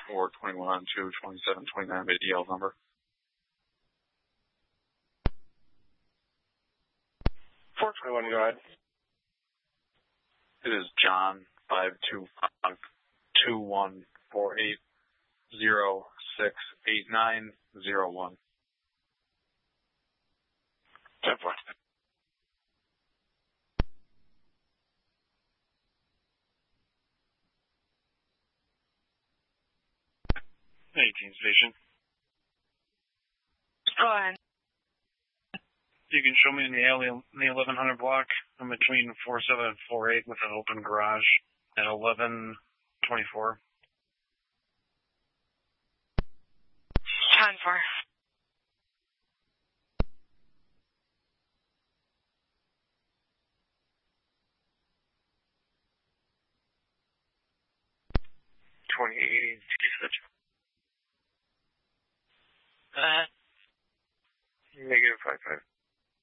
421 to 2729 ADL number. 421, go ahead. It is John 525-2148-068901. 10-4. Station. Go ahead. You can show me in the alley in the 1100 block. I'm between 47 and 48 with an open garage at 1124. 10-4. Negative 55.